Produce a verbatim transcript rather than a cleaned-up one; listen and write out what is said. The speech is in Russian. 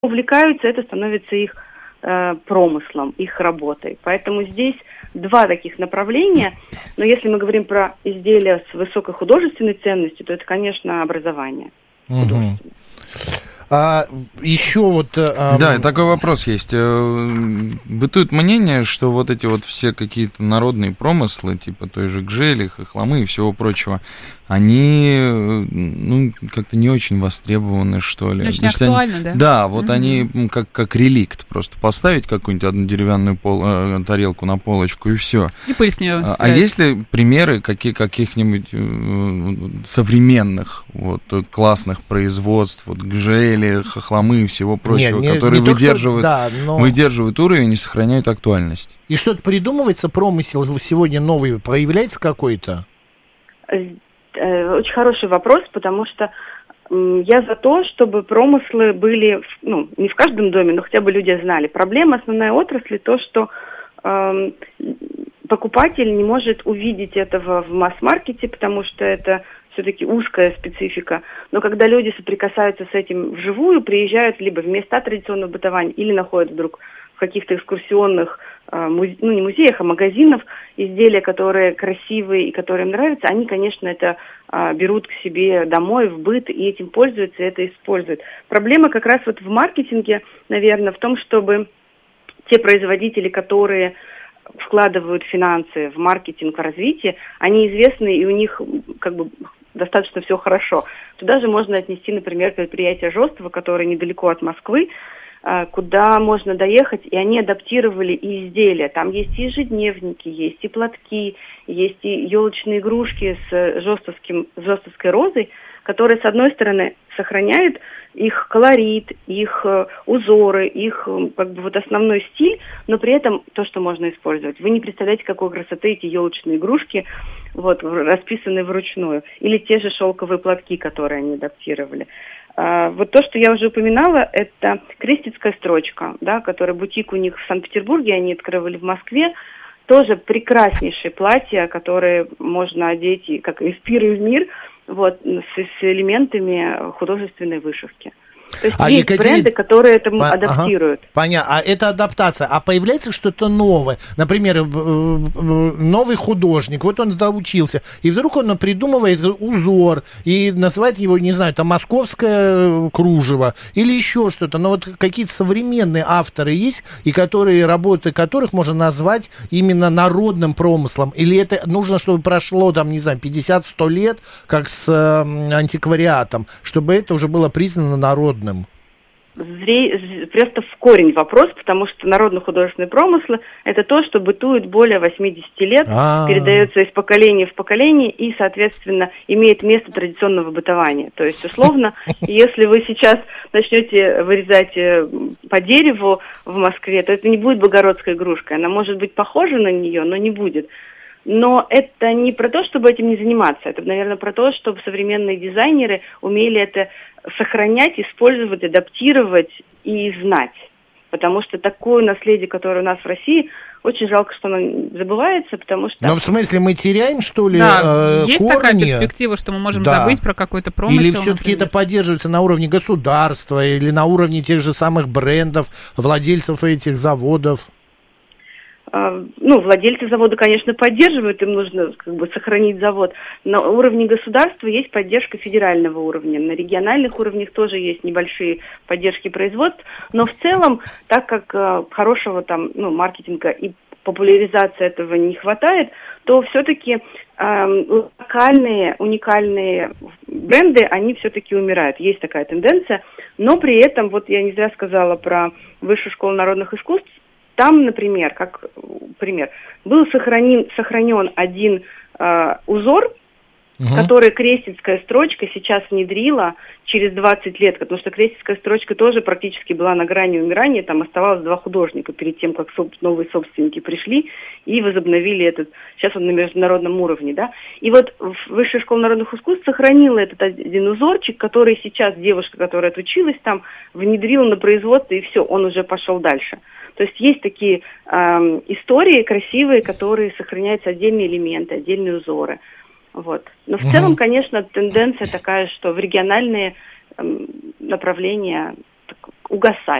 увлекаются, это становится их э, промыслом, их работой. Поэтому здесь два таких направления. Но если мы говорим про изделия с высокой художественной ценностью, то это, конечно, образование художественное. Угу. А, еще вот... А... Да, и такой вопрос есть. Бытует мнение, что вот эти вот все какие-то народные промыслы, типа той же гжели, хохломы и всего прочего, они, ну, как-то не очень востребованы, что ли. Очень актуально, они, да? Да, вот угу. они как, как реликт. Просто поставить какую-нибудь одну деревянную пол, э, тарелку на полочку, и все. И пыль с нее а, а есть ли примеры какие, каких-нибудь э, современных, вот, классных производств, вот, гжели, хохломы и всего прочего, не, не, которые не выдерживают, да, но... выдерживают уровень и сохраняют актуальность? И что-то придумывается, промысел сегодня новый появляется какой-то? Очень хороший вопрос, потому что я за то, чтобы промыслы были, ну, не в каждом доме, но хотя бы люди знали. Проблема основной отрасли то, что э, покупатель не может увидеть этого в масс-маркете, потому что это все-таки узкая специфика. Но когда люди соприкасаются с этим вживую, приезжают либо в места традиционного бытования или находят вдруг в каких-то экскурсионных, музе... ну не музеях, а магазинах изделия, которые красивые и которые им нравятся, они, конечно, это а, берут к себе домой, в быт, и этим пользуются, и это используют. Проблема как раз вот в маркетинге, наверное, в том, чтобы те производители, которые вкладывают финансы в маркетинг, в развитие, они известны, и у них как бы достаточно все хорошо. Туда же можно отнести, например, предприятие Жостова, которое недалеко от Москвы, куда можно доехать, и они адаптировали и изделия. Там есть и ежедневники, есть и платки, есть и елочные игрушки с жостовским, с жостовской розой, которые, с одной стороны, сохраняют их колорит, их э, узоры, их э, как бы вот основной стиль, но при этом то, что можно использовать. Вы не представляете, какой красоты эти елочные игрушки, вот, расписанные вручную. Или те же шелковые платки, которые они адаптировали. А, вот то, что я уже упоминала, это крестицкая строчка, да, которая бутик у них в Санкт-Петербурге, они открывали в Москве. Тоже прекраснейшие платья, которые можно одеть и, как из пира в мир, вот, с, с элементами художественной вышивки. То есть а есть Екатерина... бренды, которые это По... адаптируют. Ага. Понятно. А это адаптация. А появляется что-то новое? Например, новый художник, вот он доучился, и вдруг он придумывает узор и называет его, не знаю, там, московское кружево или еще что-то. Но вот какие-то современные авторы есть, и которые, работы которых можно назвать именно народным промыслом? Или это нужно, чтобы прошло, там, не знаю, пятьдесят-сто лет, как с э, антиквариатом, чтобы это уже было признано народным? Зре... Просто в корень вопрос, потому что народно-художественные промыслы – это то, что бытует более восемьдесят лет, А-а-а. передается из поколения в поколение и, соответственно, имеет место традиционного бытования. То есть, условно, если вы сейчас начнете вырезать по дереву в Москве, то это не будет богородская игрушка. Она может быть похожа на нее, но не будет. Но это не про то, чтобы этим не заниматься. Это, наверное, про то, чтобы современные дизайнеры умели это сохранять, использовать, адаптировать и знать. Потому что такое наследие, которое у нас в России, очень жалко, что оно забывается, потому что... Но в смысле мы теряем, что ли, да, э, есть корни? Такая перспектива, что мы можем да. забыть про какой-то промысел, или все-таки например? Это поддерживается на уровне государства или на уровне тех же самых брендов, владельцев этих заводов? Ну, владельцы завода, конечно, поддерживают, им нужно как бы сохранить завод. На уровне государства есть поддержка федерального уровня. На региональных уровнях тоже есть небольшие поддержки производств. Но в целом, так как э, хорошего там, ну, маркетинга и популяризации этого не хватает, то все-таки э, локальные, уникальные бренды, они все-таки умирают. Есть такая тенденция. Но при этом, вот я не зря сказала про Высшую школу народных искусств, там, например, как пример, был сохранен, сохранен один э, узор, угу. который крестицкая строчка сейчас внедрила через двадцать лет, потому что крестицкая строчка тоже практически была на грани умирания, там оставалось два художника перед тем, как новые собственники пришли и возобновили этот, сейчас он на международном уровне, да. И вот Высшая школа народных искусств сохранила этот один узорчик, который сейчас девушка, которая отучилась там, внедрила на производство, и все, он уже пошел дальше. То есть есть такие э, истории красивые, которые сохраняются отдельные элементы, отдельные узоры. Вот. Но в угу. целом, конечно, тенденция такая, что в региональные э, направления так, угасать.